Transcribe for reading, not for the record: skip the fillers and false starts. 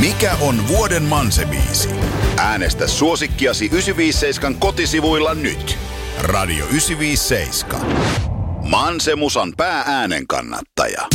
Mikä on vuoden Manse-biisi? Äänestä suosikkiasi 957 kotisivuilla nyt. Radio 957. Manse-musan pää-äänen kannattaja.